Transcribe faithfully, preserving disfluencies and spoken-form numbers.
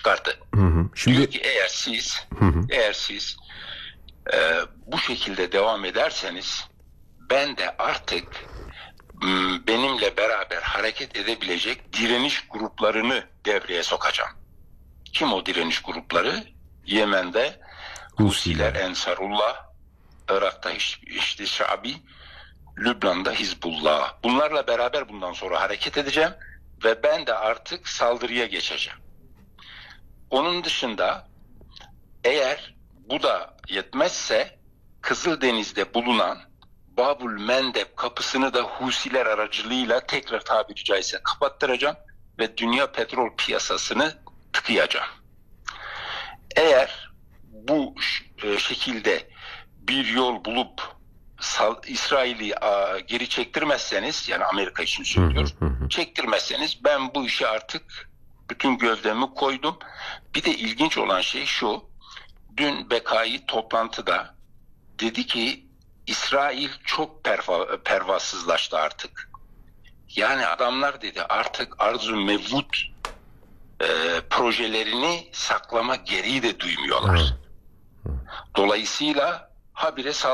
çıkardı. Hı hı. Şimdi Diyor ki eğer siz hı hı. eğer siz e, bu şekilde devam ederseniz ben de artık m, benimle beraber hareket edebilecek direniş gruplarını devreye sokacağım. Kim o direniş grupları? Yemen'de Husiler, Husiler. Ensarullah, Irak'ta işte Şabi, Lübnan'da Hizbullah. Bunlarla beraber bundan sonra hareket edeceğim ve ben de artık saldırıya geçeceğim. Onun dışında eğer bu da yetmezse Kızıldeniz'de bulunan Babul Mendeb kapısını da Husiler aracılığıyla tekrar tabiri caizse kapattıracağım ve dünya petrol piyasasını tıkayacağım. Eğer bu şekilde bir yol bulup İsrail'i geri çektirmezseniz, yani Amerika için söylüyor, Hı hı hı. çektirmezseniz ben bu işi artık bütün gövdemi koydum. Bir de ilginç olan şey şu, dün Bekai toplantıda dedi ki İsrail çok perva, pervasızlaştı artık. Yani adamlar dedi artık arzu mevcut e, projelerini saklama gereği de duymuyorlar. Hı. Dolayısıyla habire saldırı